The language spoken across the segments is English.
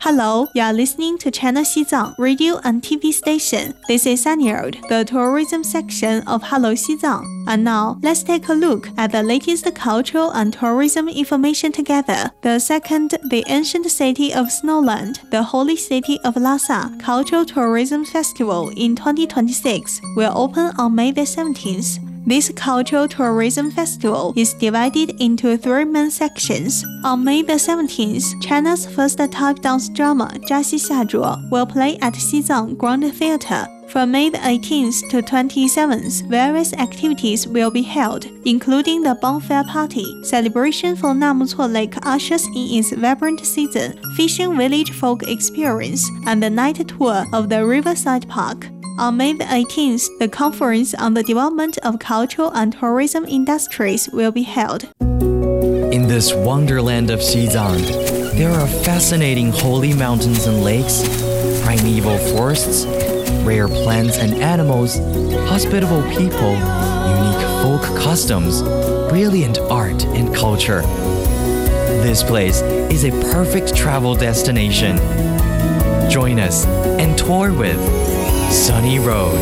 Hello, you are listening to China Xizang radio and TV station. This is Sanyeold, the tourism section of Hello Xizang. And now, let's take a look at the latest cultural and tourism information together. The second, the ancient city of Snowland, the holy city of Lhasa Cultural Tourism Festival in 2026 will open on May the 17th. This cultural tourism festival is divided into 3 main sections. On May the 17th, China's first type dance drama, 扎西下着, will play at Xizang Grand Theatre. From May the 18th to 27th, various activities will be held, including the bonfire party, celebration for Namucuo Lake ushers in its vibrant season, fishing village folk experience, and the night tour of the Riverside Park. On May the 18th, the Conference on the Development of Cultural and Tourism Industries will be held. In this wonderland of Xizang, there are fascinating holy mountains and lakes, primeval forests, rare plants and animals, hospitable people, unique folk customs, brilliant art and culture. This place is a perfect travel destination. Join us and tour with Sunny Road.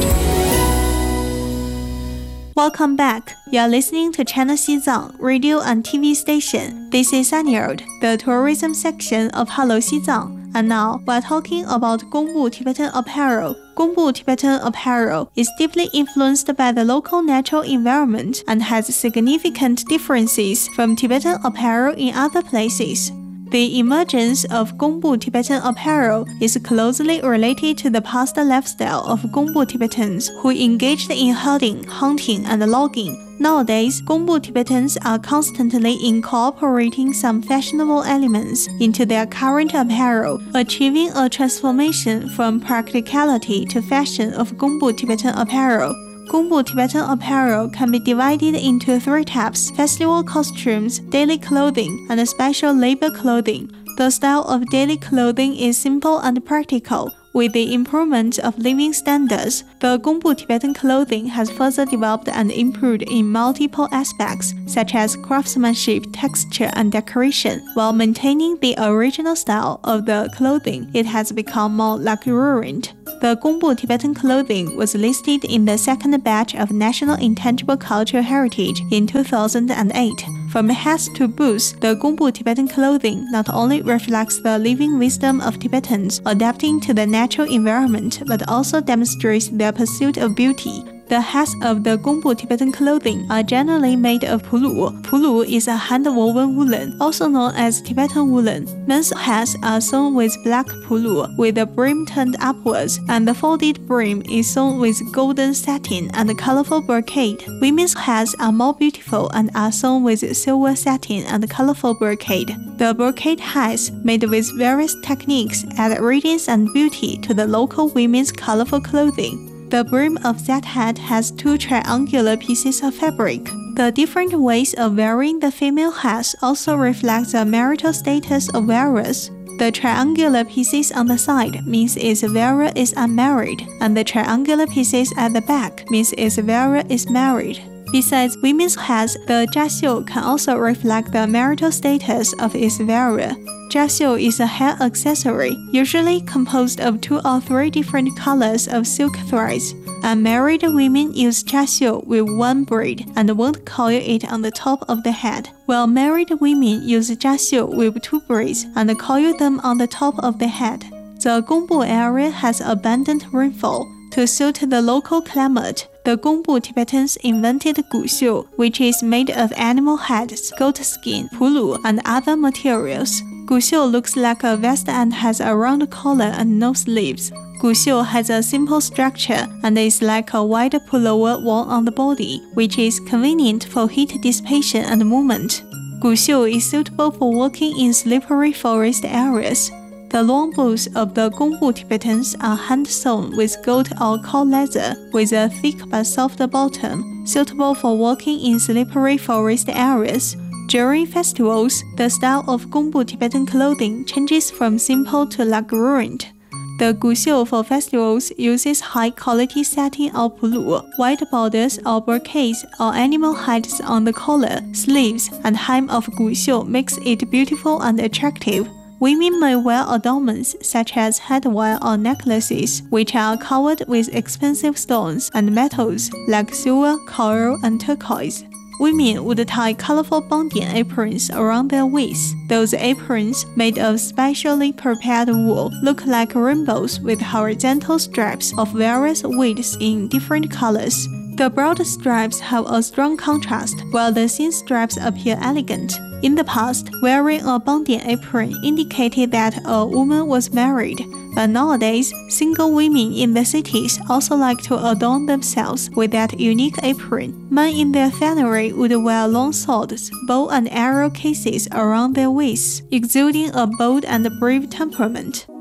Welcome back. You are listening to China Xizang radio and TV station. This is Sanyeold, the tourism section of Hello Xizang. And now, we're talking about Gongbu Tibetan apparel. Gongbu Tibetan apparel is deeply influenced by the local natural environment and has significant differences from Tibetan apparel in other places. The emergence of Gongbu Tibetan apparel is closely related to the past lifestyle of Gongbu Tibetans who engaged in herding, hunting, and logging. Nowadays, Gongbu Tibetans are constantly incorporating some fashionable elements into their current apparel, achieving a transformation from practicality to fashion of Gongbu Tibetan apparel. Gongbu Tibetan apparel can be divided into 3 types: festival costumes, daily clothing, and special labor clothing. The style of daily clothing is simple and practical. With the improvement of living standards, the Gongbu Tibetan clothing has further developed and improved in multiple aspects, such as craftsmanship, texture, and decoration. While maintaining the original style of the clothing, it has become more luxuriant. The Gongbu Tibetan clothing was listed in the 2nd batch of National Intangible Cultural Heritage in 2008. From hats to boots, the Gongbu Tibetan clothing not only reflects the living wisdom of Tibetans adapting to the natural environment, but also demonstrates their pursuit of beauty. The hats of the Gongbu Tibetan clothing are generally made of pulu. Pulu is a hand-woven woolen, also known as Tibetan woolen. Men's hats are sewn with black pulu, with the brim turned upwards, and the folded brim is sewn with golden satin and colorful brocade. Women's hats are more beautiful and are sewn with silver satin and colorful brocade. The brocade hats, made with various techniques, add radiance and beauty to the local women's colorful clothing. The brim of that hat has 2 triangular pieces of fabric. The different ways of wearing the female hats also reflect the marital status of wearers. The triangular pieces on the side means its wearer is unmarried, and the triangular pieces at the back means its wearer is married. Besides women's hats, the jiaxiu can also reflect the marital status of its wearer. Jiaxiu is a hair accessory, usually composed of 2 or 3 different colors of silk threads. Unmarried women use jiaxiu with 1 braid and won't coil it on the top of the head, while married women use jiaxiu with 2 braids and coil them on the top of the head. The Gongbu area has abundant rainfall. To suit the local climate, the Gongbu Tibetans invented guxiu, which is made of animal heads, goat skin, pulu, and other materials. Guxiu looks like a vest and has a round collar and no sleeves. Guxiu has a simple structure and is like a wide pullover worn on the body, which is convenient for heat dissipation and movement. Guxiu is suitable for walking in slippery forest areas. The long boots of the Gongbu Tibetans are hand-sewn with gold or cow leather with a thick but soft bottom, suitable for walking in slippery forest areas. During festivals, the style of Gongbu Tibetan clothing changes from simple to luxuriant. The guxiu for festivals uses high-quality satin or pulu, white borders or brocades or animal hides on the collar, sleeves, and hem of guxiu makes it beautiful and attractive. Women may wear adornments such as headwear or necklaces, which are covered with expensive stones and metals like silver, coral, and turquoise. Women would tie colorful bandian aprons around their waists. Those aprons, made of specially prepared wool, look like rainbows with horizontal stripes of various widths in different colors. The broad stripes have a strong contrast, while the thin stripes appear elegant. In the past, wearing a bandian apron indicated that a woman was married, but nowadays, single women in the cities also like to adorn themselves with that unique apron. Men in their finery would wear long swords, bow and arrow cases around their waists, exuding a bold and brave temperament.